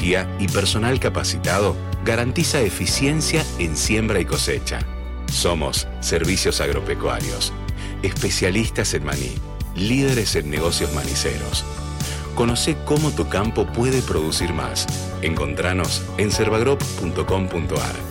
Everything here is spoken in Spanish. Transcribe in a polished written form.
tecnología y personal capacitado garantiza eficiencia en siembra y cosecha. Somos Servicios Agropecuarios, especialistas en maní, líderes en negocios maniceros. Conocé cómo tu campo puede producir más. Encontranos en servagrop.com.ar.